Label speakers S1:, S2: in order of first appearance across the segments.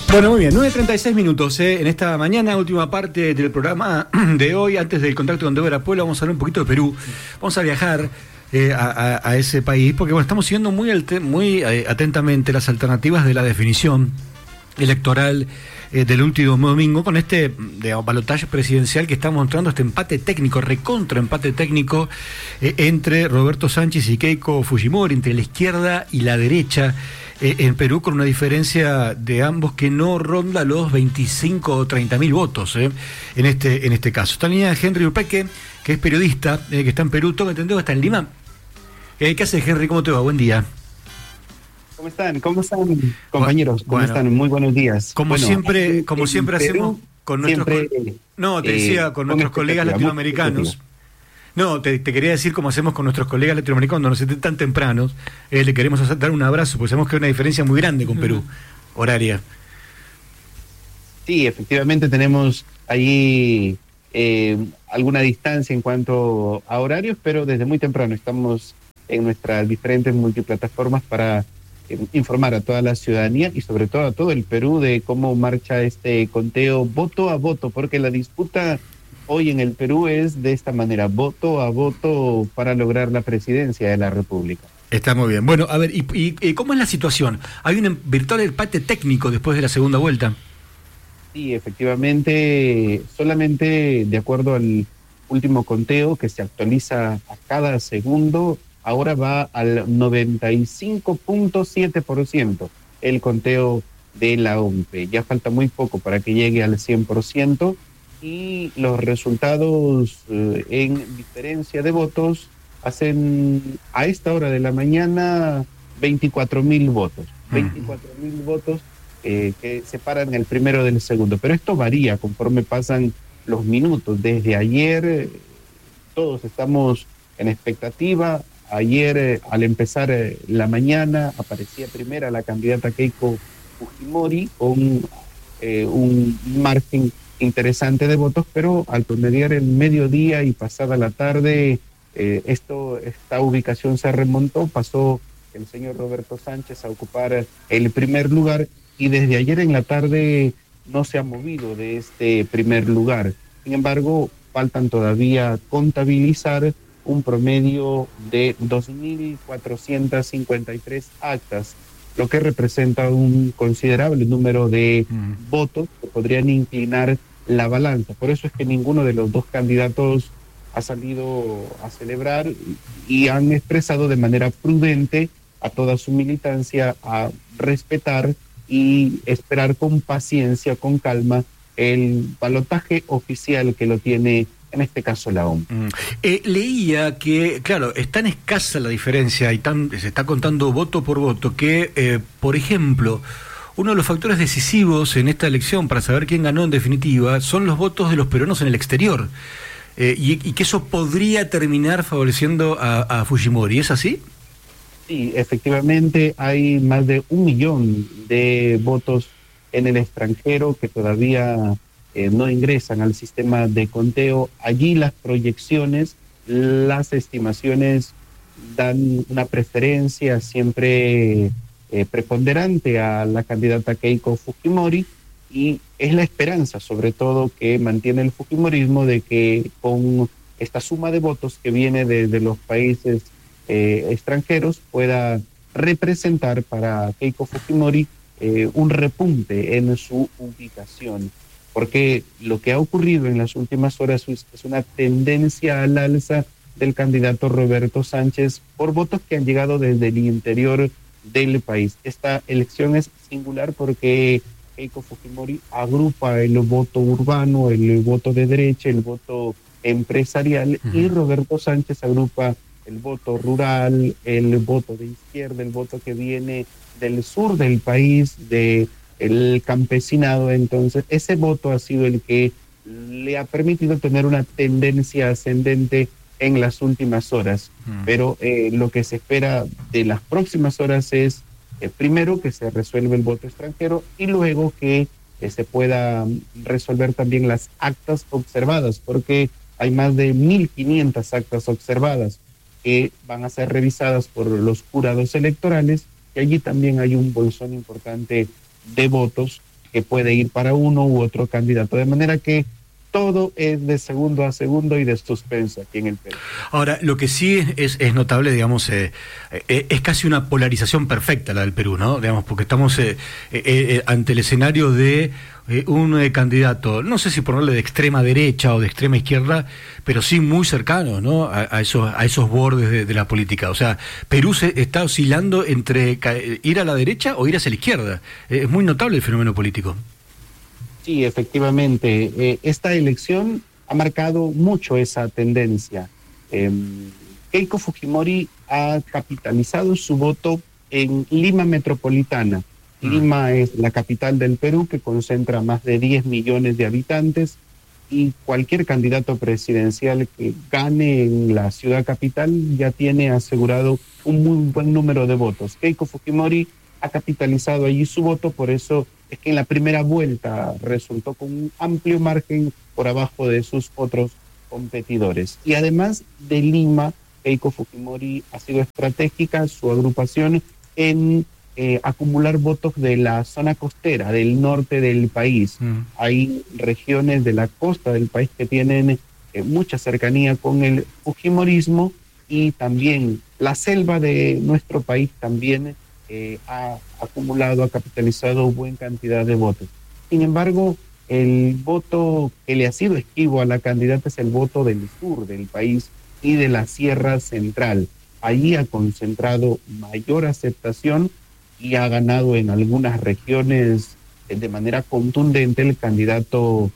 S1: Bueno, muy bien, 9:36 minutos, en esta mañana, última parte del programa de hoy. Antes del contacto con Débora Puebla, vamos a hablar un poquito de Perú. Vamos a viajar a ese país, porque bueno, estamos siguiendo muy atentamente las alternativas de la definición electoral del último domingo, con este balotaje presidencial que está mostrando este empate técnico, recontra empate técnico entre Roberto Sánchez y Keiko Fujimori, entre la izquierda y la derecha en Perú, con una diferencia de ambos que no ronda los 25 o 30 mil votos en este caso. Está en línea Henry Urpeque, que es periodista, que está en Perú, todo entendido, está en Lima. ¿Qué haces, Henry? ¿Cómo te va? Buen día.
S2: ¿Cómo están, compañeros? ¿Cómo están? Muy buenos días.
S1: Como siempre hacemos con nuestros con nuestros colegas latinoamericanos. No, te quería decir como hacemos con nuestros colegas latinoamericanos, no nos estén tan tempranos, le queremos dar un abrazo, porque sabemos que hay una diferencia muy grande con Perú, horaria.
S2: Sí, efectivamente tenemos ahí alguna distancia en cuanto a horarios, pero desde muy temprano estamos en nuestras diferentes multiplataformas para informar a toda la ciudadanía y sobre todo a todo el Perú de cómo marcha este conteo voto a voto, porque la disputa hoy en el Perú es de esta manera, voto a voto para lograr la presidencia de la República.
S1: Está muy bien. Bueno, a ver, ¿y cómo es la situación? ¿Hay un virtual empate técnico después de la segunda vuelta?
S2: Sí, efectivamente, solamente de acuerdo al último conteo que se actualiza a cada segundo, ahora va al 95.7% el conteo de la OMPE. Ya falta muy poco para que llegue al 100%. Y los resultados en diferencia de votos hacen a esta hora de la mañana 24.000 votos. 24.000 votos que separan el primero del segundo. Pero esto varía conforme pasan los minutos. Desde ayer todos estamos en expectativa. Ayer al empezar la mañana aparecía primera la candidata Keiko Fujimori con un margen interesante de votos, pero al promediar el mediodía y pasada la tarde, esta ubicación se remontó, pasó el señor Roberto Sánchez a ocupar el primer lugar y desde ayer en la tarde no se ha movido de este primer lugar. Sin embargo, faltan todavía contabilizar un promedio de 2.453 actas, lo que representa un considerable número de votos que podrían inclinar la balanza. Por eso es que ninguno de los dos candidatos ha salido a celebrar y han expresado de manera prudente a toda su militancia a respetar y esperar con paciencia, con calma, el balotaje oficial que lo tiene en este caso la OMP.
S1: Leía que, claro, es tan escasa la diferencia y se está contando voto por voto que, por ejemplo, uno de los factores decisivos en esta elección para saber quién ganó en definitiva son los votos de los peruanos en el exterior, y que eso podría terminar favoreciendo a Fujimori. ¿Es así?
S2: Sí, efectivamente hay más de 1 millón de votos en el extranjero que todavía no ingresan al sistema de conteo. Allí las proyecciones, las estimaciones dan una preferencia siempre preponderante a la candidata Keiko Fujimori, y es la esperanza sobre todo que mantiene el fujimorismo de que con esta suma de votos que viene de los países extranjeros pueda representar para Keiko Fujimori un repunte en su ubicación. Porque lo que ha ocurrido en las últimas horas es una tendencia al alza del candidato Roberto Sánchez por votos que han llegado desde el interior del país. Esta elección es singular porque Keiko Fujimori agrupa el voto urbano, el voto de derecha, el voto empresarial, y Roberto Sánchez agrupa el voto rural, el voto de izquierda, el voto que viene del sur del país, el campesinado. Entonces ese voto ha sido el que le ha permitido tener una tendencia ascendente en las últimas horas, pero lo que se espera de las próximas horas es primero que se resuelva el voto extranjero y luego que se pueda resolver también las actas observadas, porque hay más de 1.500 actas observadas que van a ser revisadas por los jurados electorales, y allí también hay un bolsón importante de votos que puede ir para uno u otro candidato, de manera que todo es de segundo a segundo y de suspenso aquí en el Perú.
S1: Ahora, lo que sí es notable, digamos, es casi una polarización perfecta la del Perú, ¿no? Digamos, porque estamos ante el escenario de un candidato, no sé si ponerle de extrema derecha o de extrema izquierda, pero sí muy cercano, ¿no? A esos bordes de la política. O sea, Perú se está oscilando entre ir a la derecha o ir hacia la izquierda. Es muy notable el fenómeno político.
S2: Sí, efectivamente. Esta elección ha marcado mucho esa tendencia. Keiko Fujimori ha capitalizado su voto en Lima Metropolitana. Lima es la capital del Perú, que concentra más de 10 millones de habitantes, y cualquier candidato presidencial que gane en la ciudad capital ya tiene asegurado un muy buen número de votos. Keiko Fujimori ha capitalizado allí su voto, por eso es que en la primera vuelta resultó con un amplio margen por abajo de sus otros competidores. Y además de Lima, Keiko Fujimori ha sido estratégica su agrupación en acumular votos de la zona costera, del norte del país. Hay regiones de la costa del país que tienen mucha cercanía con el fujimorismo, y también la selva de nuestro país también ha acumulado, ha capitalizado buena cantidad de votos. Sin embargo, el voto que le ha sido esquivo a la candidata es el voto del sur del país y de la Sierra Central. Allí ha concentrado mayor aceptación y ha ganado en algunas regiones de manera contundente el candidato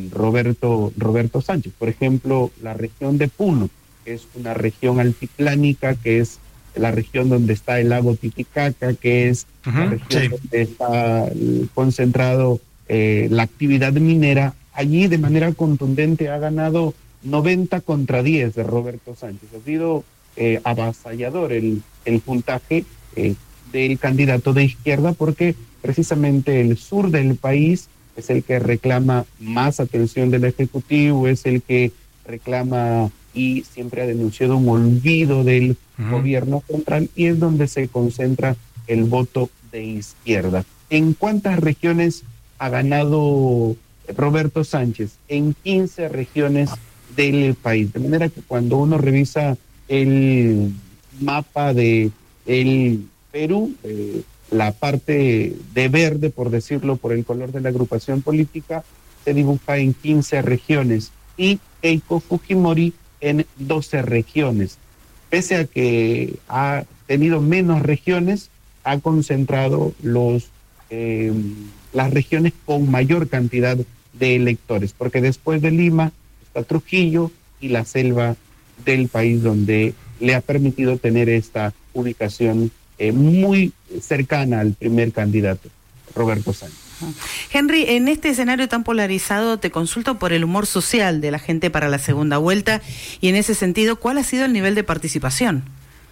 S2: Roberto Sánchez. Por ejemplo, la región de Puno, que es una región altiplánica, que es la región donde está el lago Titicaca, que es la región donde está concentrado la actividad minera. Allí de manera contundente ha ganado 90 contra 10 de Roberto Sánchez. Ha sido avasallador el puntaje del candidato de izquierda, porque precisamente el sur del país es el que reclama más atención del Ejecutivo, es el que reclama y siempre ha denunciado un olvido del gobierno central, y es donde se concentra el voto de izquierda. ¿En cuántas regiones ha ganado Roberto Sánchez? En 15 regiones del país. De manera que cuando uno revisa el mapa de el Perú, la parte de verde, por decirlo, por el color de la agrupación política, se dibuja en 15 regiones, y Keiko Fujimori en 12 regiones. Pese a que ha tenido menos regiones, ha concentrado las regiones con mayor cantidad de electores, porque después de Lima está Trujillo y la selva del país, donde le ha permitido tener esta ubicación muy cercana al primer candidato, Roberto Sánchez.
S3: Henry, en este escenario tan polarizado, te consulto por el humor social de la gente para la segunda vuelta, y en ese sentido, ¿cuál ha sido el nivel de participación?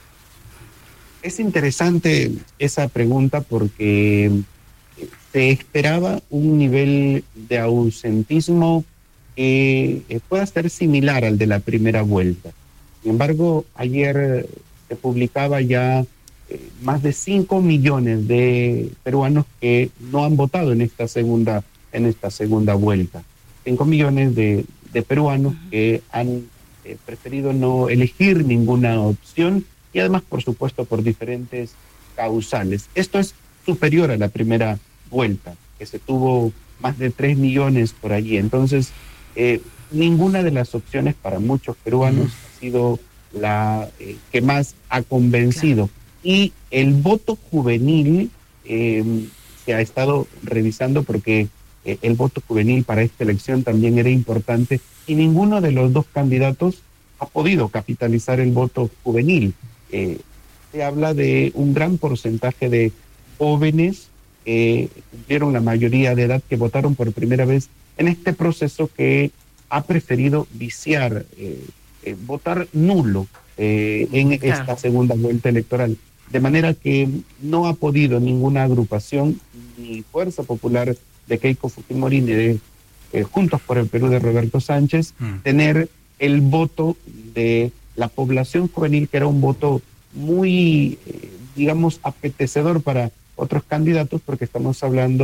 S2: Es interesante esa pregunta, porque se esperaba un nivel de ausentismo que pueda ser similar al de la primera vuelta. Sin embargo, ayer se publicaba ya más de 5 millones de peruanos que no han votado en esta segunda vuelta. 5 millones de peruanos que han preferido no elegir ninguna opción, y además, por supuesto, por diferentes causales. Esto es superior a la primera vuelta, que se tuvo más de 3 millones por allí. Entonces, ninguna de las opciones para muchos peruanos ha sido la que más ha convencido. Claro. Y el voto juvenil se ha estado revisando, porque el voto juvenil para esta elección también era importante, y ninguno de los dos candidatos ha podido capitalizar el voto juvenil. Se habla de un gran porcentaje de jóvenes que cumplieron la mayoría de edad, que votaron por primera vez en este proceso, que ha preferido viciar, votar nulo en esta segunda vuelta electoral. De manera que no ha podido ninguna agrupación, ni Fuerza Popular de Keiko Fujimori, ni de Juntos por el Perú de Roberto Sánchez, tener el voto de la población juvenil, que era un voto muy, digamos, apetecedor para otros candidatos, porque estamos hablando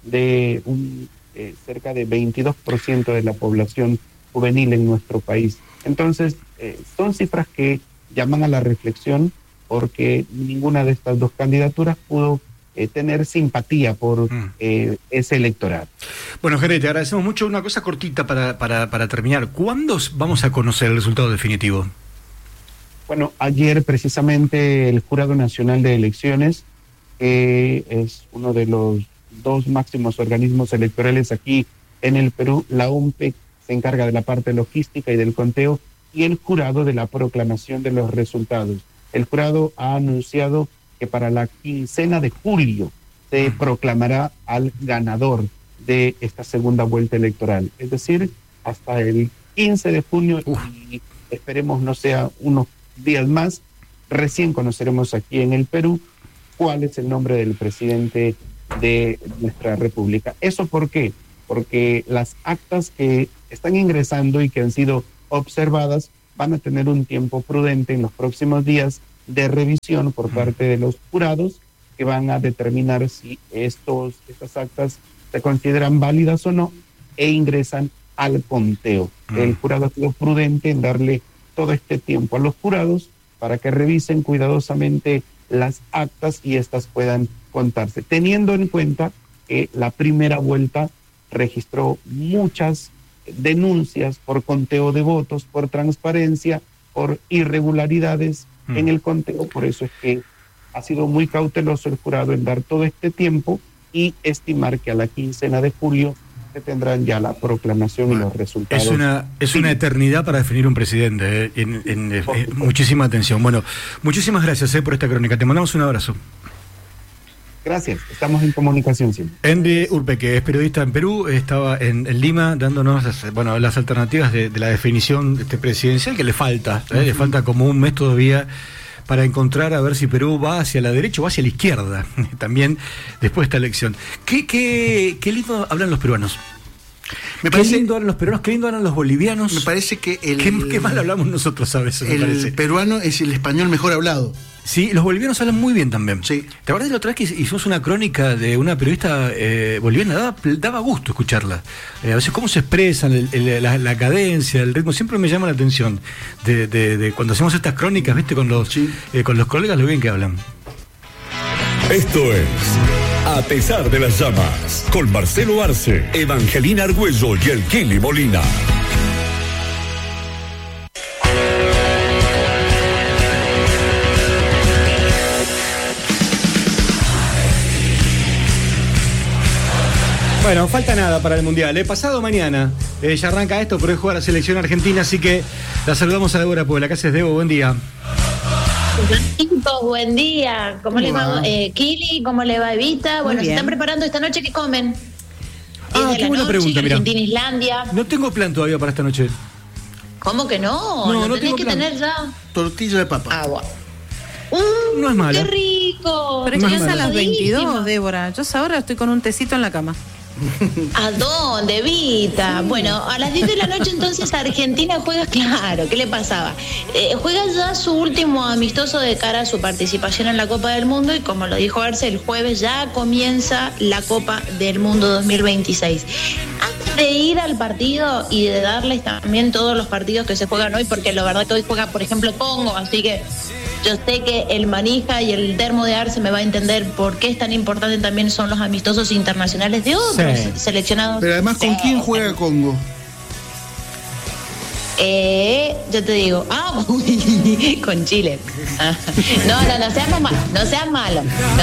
S2: de cerca de 22% de la población juvenil en nuestro país. Entonces, son cifras que llaman a la reflexión porque ninguna de estas dos candidaturas pudo tener simpatía por ese electorado.
S1: Bueno, Jere, te agradecemos mucho. Una cosa cortita para terminar. ¿Cuándo vamos a conocer el resultado definitivo?
S2: Bueno, ayer precisamente el Jurado Nacional de Elecciones, que es uno de los dos máximos organismos electorales aquí en el Perú, la OMPE se encarga de la parte logística y del conteo, y el jurado de la proclamación de los resultados. El jurado ha anunciado que para la quincena de julio se proclamará al ganador de esta segunda vuelta electoral. Es decir, hasta el 15 de junio, y esperemos no sea unos días más, recién conoceremos aquí en el Perú cuál es el nombre del presidente de nuestra república. ¿Eso por qué? Porque las actas que están ingresando y que han sido observadas van a tener un tiempo prudente en los próximos días de revisión por parte de los jurados, que van a determinar si estas actas se consideran válidas o no e ingresan al conteo. El jurado ha sido prudente en darle todo este tiempo a los jurados para que revisen cuidadosamente las actas y estas puedan contarse, teniendo en cuenta que la primera vuelta registró muchas denuncias por conteo de votos, por transparencia, por irregularidades en el conteo. Por eso es que ha sido muy cauteloso el jurado en dar todo este tiempo y estimar que a la quincena de julio se tendrán ya la proclamación y los resultados.
S1: Es una eternidad para definir un presidente. Muchísima atención. Bueno, muchísimas gracias por esta crónica. Te mandamos un abrazo.
S2: Gracias, estamos en comunicación siempre.
S1: Henry Urpe, que es periodista en Perú, estaba en Lima dándonos las alternativas de la definición presidencial, que le falta como un mes todavía para encontrar a ver si Perú va hacia la derecha o hacia la izquierda, también después de esta elección. Qué lindo hablan los peruanos. Qué lindo hablan los peruanos, qué lindo hablan los bolivianos.
S4: Me parece que
S1: qué mal hablamos nosotros a veces.
S4: El peruano es el español mejor hablado.
S1: Sí, los bolivianos hablan muy bien también.
S4: Sí.
S1: ¿Te acuerdas de la otra vez que hicimos una crónica de una periodista boliviana? Daba gusto escucharla. A veces cómo se expresan, la cadencia, el ritmo, siempre me llama la atención de cuando hacemos estas crónicas, ¿viste? Con los colegas, lo bien que hablan.
S5: Esto es A pesar de las llamas, con Marcelo Arce, Evangelina Argüello y el Kili Molina.
S1: Bueno, falta nada para el Mundial. Pasado mañana ya arranca esto, pero es jugar la selección argentina, así que la saludamos a Débora Puebla. ¿Qué haces, Debo? Buen día.
S6: Chicos, buen día. ¿Cómo le va Kili? ¿Cómo le va Evita? Bueno, se están preparando esta noche. ¿Qué comen?
S1: Qué buena pregunta, mira.
S6: Argentina, Islandia.
S1: No tengo plan todavía para esta noche.
S6: ¿Cómo que no? No tenés
S1: tengo
S6: que
S1: plan.
S6: tener ya.
S4: Tortilla de papa.
S6: Agua.
S1: No es malo.
S6: ¡Qué rico!
S3: Pero
S1: No
S3: es
S1: es
S3: que es a
S1: malo.
S3: las 22, Débora. Yo ahora estoy con un tecito en la cama.
S6: ¿A dónde, Vita? Bueno, a las 10 de la noche entonces Argentina juega, claro, ¿qué le pasaba? Juega ya su último amistoso de cara a su participación en la Copa del Mundo y como lo dijo Arce, el jueves ya comienza la Copa del Mundo 2026. Antes de ir al partido y de darles también todos los partidos que se juegan hoy, porque la verdad que hoy juega, por ejemplo, Congo, así que yo sé que el manija y el termo de Arce me va a entender por qué es tan importante también son los amistosos internacionales de otros seleccionados.
S4: Pero además, ¿con quién juega Congo?
S6: Yo te digo, con Chile. No seas malo, no seas malo.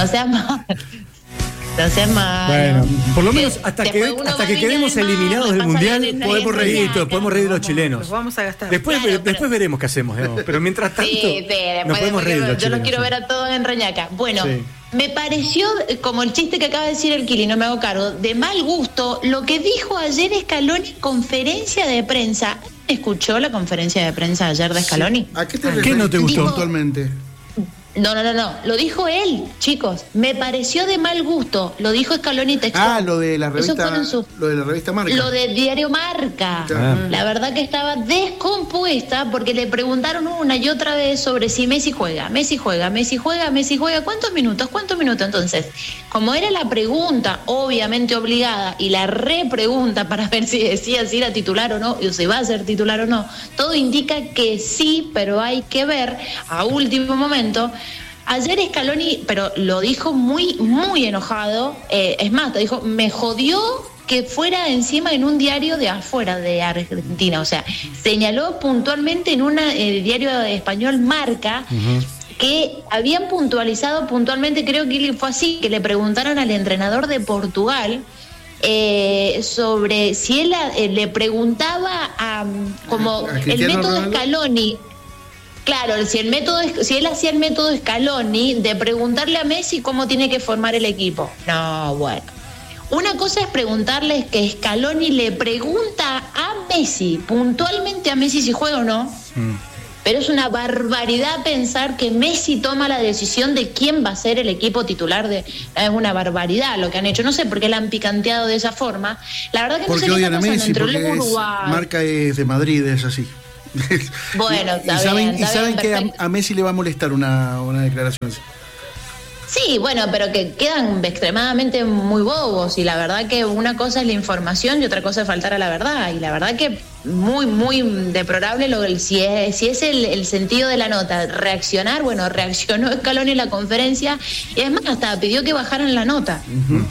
S1: Bueno, por lo menos hasta que quedemos eliminados del Mundial podemos reír de los chilenos.
S3: Los vamos a gastar.
S1: Después veremos qué hacemos, pero mientras tanto nos podemos reír de los chilenos.
S6: Yo los quiero ver a todos en Reñaca. Bueno, me pareció, como el chiste que acaba de decir el Kili, no me hago cargo, de mal gusto lo que dijo ayer Scaloni en conferencia de prensa. ¿Escuchó la conferencia de prensa ayer de Scaloni?
S4: ¿A qué te refieres?
S1: ¿Qué no te gustó?
S4: Puntualmente.
S6: No, lo dijo él, chicos. Me pareció de mal gusto. Lo dijo Scaloni textual.
S4: Lo de la revista Marca.
S6: Lo de Diario Marca. La verdad que estaba descompuesta porque le preguntaron una y otra vez sobre si Messi juega. ¿Cuántos minutos? Entonces, como era la pregunta obviamente obligada y la repregunta para ver si decía si era titular o no, y si va a ser titular o no, todo indica que sí, pero hay que ver a último momento. Ayer Scaloni, pero lo dijo muy, muy enojado, es más, te dijo, me jodió que fuera encima en un diario de afuera de Argentina, o sea, señaló puntualmente en un diario español Marca, que habían puntualmente, creo que fue así, que le preguntaron al entrenador de Portugal sobre si él le preguntaba como el método Scaloni. Claro, si él hacía el método Scaloni de preguntarle a Messi cómo tiene que formar el equipo. No, bueno. Una cosa es preguntarle que Scaloni le pregunta a Messi, puntualmente a Messi si juega o no. Pero es una barbaridad pensar que Messi toma la decisión de quién va a ser el equipo titular. Es una barbaridad lo que han hecho. No sé por qué la han picanteado de esa forma. La verdad que
S4: porque
S6: no sé qué
S4: está pasando
S6: Messi,
S4: entre
S6: Uruguay.
S4: Marca es de Madrid, es así.
S6: Bueno,
S4: y saben que a Messi le va a molestar una declaración así.
S6: Sí, bueno, pero que quedan extremadamente muy bobos, y la verdad que una cosa es la información y otra cosa es faltar a la verdad, y la verdad que muy, muy deplorable si es el sentido de la nota, reaccionar. Bueno, reaccionó Scaloni en la conferencia y es más, hasta pidió que bajaran la nota.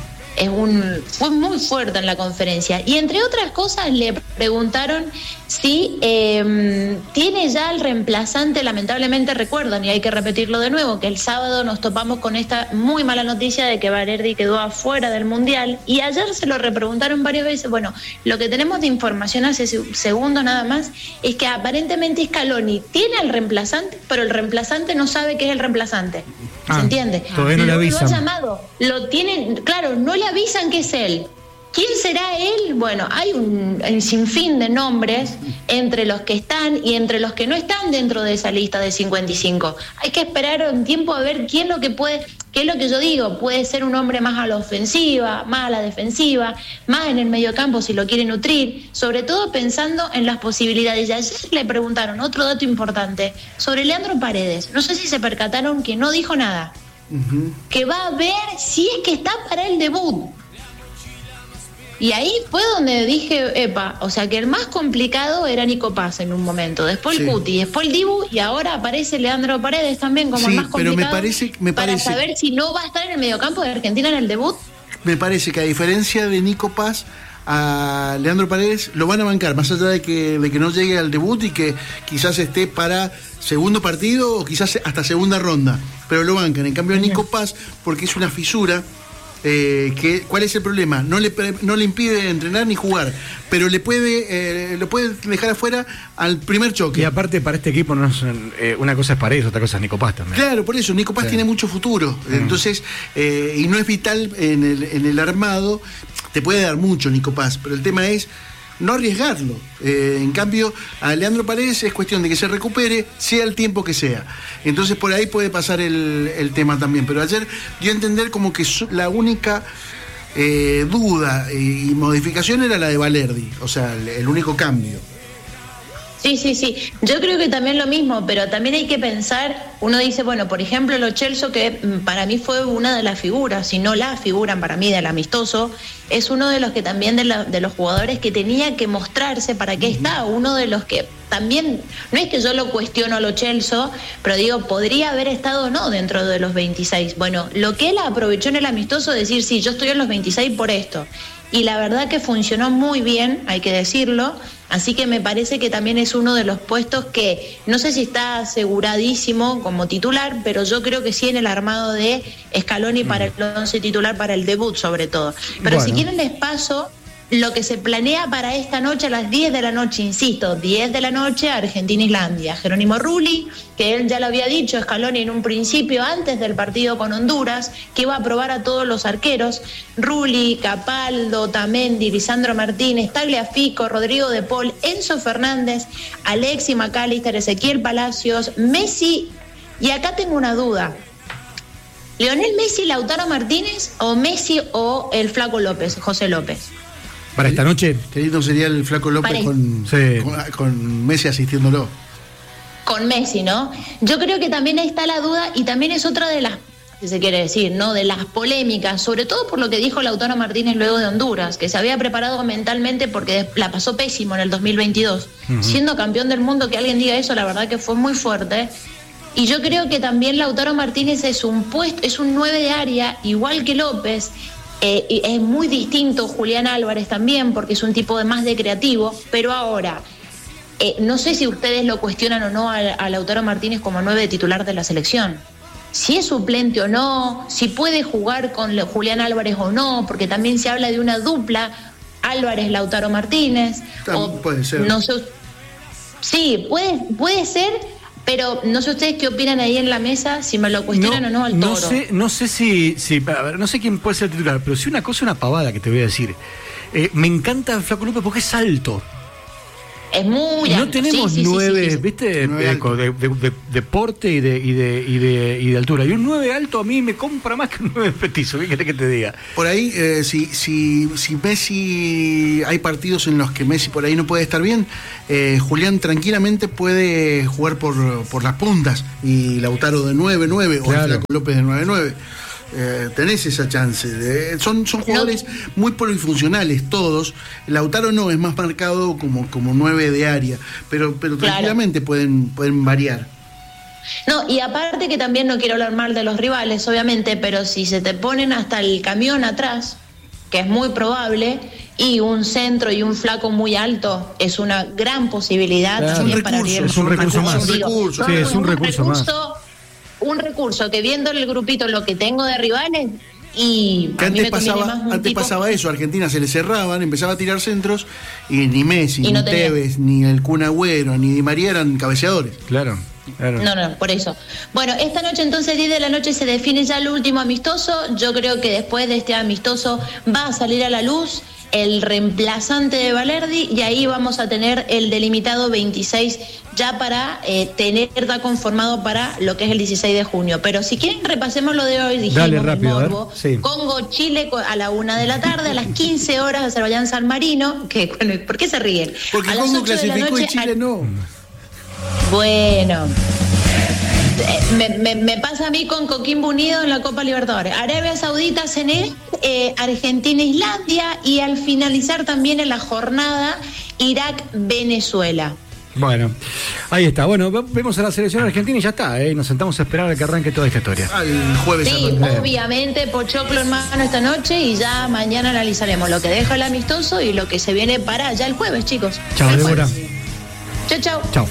S6: Fue muy fuerte en la conferencia, y entre otras cosas le preguntaron si tiene ya el reemplazante. Lamentablemente recuerdan, y hay que repetirlo de nuevo, que el sábado nos topamos con esta muy mala noticia de que Valerdi quedó afuera del Mundial, y ayer se lo repreguntaron varias veces. Bueno, lo que tenemos de información hace segundos nada más es que aparentemente Scaloni tiene al reemplazante, pero el reemplazante no sabe que es el reemplazante. ¿Se entiende?
S1: Todavía no le avisan.
S6: Lo ha llamado, lo tienen, claro, no le avisan que es él. ¿Quién será él? Bueno, hay un sinfín de nombres entre los que están y entre los que no están dentro de esa lista de 55. Hay que esperar un tiempo a ver qué es lo que yo digo. Puede ser un hombre más a la ofensiva, más a la defensiva, más en el mediocampo si lo quiere nutrir, sobre todo pensando en las posibilidades. Y ayer le preguntaron otro dato importante sobre Leandro Paredes. No sé si se percataron que no dijo nada. Que va a ver si es que está para el debut. Y ahí fue donde dije, o sea que el más complicado era Nico Paz en un momento, después el Cuti, después el Dibu, y ahora aparece Leandro Paredes también como el más complicado. Pero me parece para saber si no va a estar en el mediocampo de Argentina en el debut.
S4: Me parece que a diferencia de Nico Paz, a Leandro Paredes lo van a bancar, más allá de que no llegue al debut y que quizás esté para segundo partido o quizás hasta segunda ronda, pero lo bancan. En cambio a Nico Paz, porque es una fisura, ¿cuál es el problema? No le impide entrenar ni jugar, pero lo puede dejar afuera al primer choque.
S1: Y aparte para este equipo no es, una cosa es Paredes, otra cosa es Nico Paz también.
S4: Claro, por eso Nico Paz tiene mucho futuro, entonces y no es vital en el armado. Te puede dar mucho Nico Paz, pero el tema es no arriesgarlo. En cambio, a Leandro Paredes es cuestión de que se recupere, sea el tiempo que sea. Entonces por ahí puede pasar el tema también. Pero ayer dio a entender como que la única duda y modificación era la de Valerdi, o sea, el único cambio.
S6: Sí. Yo creo que también lo mismo, pero también hay que pensar, uno dice, bueno, por ejemplo, Lo Celso, que para mí fue una de las figuras, si no la figuran para mí del amistoso, es uno de los que también de los jugadores que tenía que mostrarse para qué está, uno de los que también, no es que yo lo cuestiono a Lo Celso, pero digo, podría haber estado o no dentro de los 26. Bueno, lo que él aprovechó en el amistoso, decir, sí, yo estoy en los 26 por esto. Y la verdad que funcionó muy bien, hay que decirlo, así que me parece que también es uno de los puestos que no sé si está aseguradísimo como titular, pero yo creo que sí en el armado de Scaloni para el 11 titular, para el debut sobre todo. Pero bueno, si quieren les paso lo que se planea para esta noche a las 10 de la noche, insisto, 10 de la noche, Argentina-Islandia. Jerónimo Rulli, que él ya lo había dicho, Scaloni en un principio, antes del partido con Honduras, que iba a probar a todos los arqueros, Rulli, Capaldo, Tamendi, Lisandro Martínez, Tagliafico, Rodrigo de Paul, Enzo Fernández, Alexis McAllister, Ezequiel Palacios, Messi Y acá tengo una duda. ¿Lionel Messi, Lautaro Martínez o Messi o el Flaco López, José López?
S1: Para esta noche.
S4: Qué lindo sería el Flaco López con Messi asistiéndolo.
S6: Con Messi, ¿no? Yo creo que también ahí está la duda y también es otra de las, si se quiere decir, ¿no? De las polémicas, sobre todo por lo que dijo Lautaro Martínez luego de Honduras, que se había preparado mentalmente porque la pasó pésimo en el 2022. Siendo campeón del mundo, que alguien diga eso, la verdad que fue muy fuerte. Y yo creo que también Lautaro Martínez es un 9 de área, igual que López. Es muy distinto Julián Álvarez también, porque es un tipo más de creativo, pero ahora, no sé si ustedes lo cuestionan o no a Lautaro Martínez como 9 de titular de la selección. Si es suplente o no, si puede jugar con Julián Álvarez o no, porque también se habla de una dupla, Álvarez-Lautaro Martínez.
S4: Puede ser.
S6: No sé, sí, puede ser. Pero no sé ustedes qué opinan ahí en la mesa, si me lo cuestionan o no al Toro.
S1: No sé si a ver, no sé quién puede ser el titular, pero si una cosa, una pavada que te voy a decir. Me encanta el Flaco López porque es alto.
S6: Es muy alto.
S1: No tenemos 9, ¿viste? De porte y de altura. Y un 9 alto a mí me compra más que un 9 petizo. ¿Qué querés que te diga?
S4: Por ahí, si Messi, hay partidos en los que Messi por ahí no puede estar bien, Julián tranquilamente puede jugar por las puntas y Lautaro de 9-9 o el Flaco López de 9-9. Tenés esa chance. Son jugadores muy polifuncionales todos. Lautaro no, es más marcado como 9 de área, pero tranquilamente pueden variar.
S6: No, y aparte que también no quiero hablar mal de los rivales, obviamente, pero si se te ponen hasta el camión atrás, que es muy probable, y un centro y un Flaco muy alto, es una gran posibilidad también para abrir.
S1: Es un recurso más. Es un recurso más.
S6: Un recurso que viendo el grupito lo que tengo de rivales y
S4: que antes pasaba eso, a Argentina se le cerraban, empezaba a tirar centros y ni Messi, ni Tevez, ni el Kun Agüero, ni Di María eran cabeceadores.
S1: Claro.
S6: No, por eso. Bueno, esta noche entonces 10 de la noche se define ya el último amistoso. Yo creo que después de este amistoso va a salir a la luz el reemplazante de Valerdi y ahí vamos a tener el delimitado 26 ya para tener ya conformado para lo que es el 16 de junio. Pero si quieren repasemos lo de hoy, dijimos.
S1: Dale, rápido, Morbo,
S6: sí. Congo-Chile a la 1 de la tarde, a las 15 horas Azerbaiyán-San Marino, ¿por qué se ríen?
S4: Porque a Congo clasificó y Chile no.
S6: Bueno, me pasa a mí con Coquimbo Unido en la Copa Libertadores. Arabia Saudita, Senegal, Argentina, Islandia y al finalizar también en la jornada Irak, Venezuela.
S1: Bueno, ahí está. Bueno, vemos a la selección argentina y ya está, nos sentamos a esperar a que arranque toda esta historia.
S4: El jueves.
S6: Sí, obviamente, pochoclo en mano esta noche y ya mañana analizaremos lo que deja el amistoso y lo que se viene para ya el jueves, chicos.
S1: Chao, Débora.
S6: Chao.
S1: Chao.